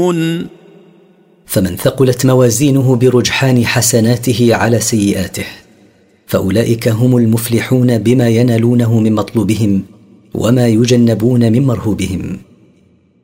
المفلحون. فمن ثقلت موازينه برجحان حسناته على سيئاته فأولئك هم المفلحون بما ينالونه من مطلوبهم وما يجنبون من مرهوبهم.